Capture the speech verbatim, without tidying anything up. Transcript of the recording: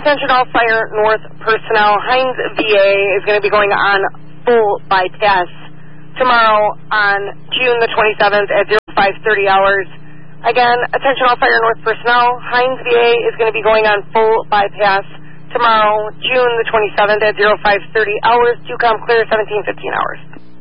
Attention all Fire North personnel. Hines V A is going to be going on full bypass tomorrow on June the twenty-seventh at five thirty hours. Again, attention all Fire North personnel. Hines V A is going to be going on full bypass tomorrow, June the twenty-seventh at five thirty hours. Do come clear seventeen fifteen hours.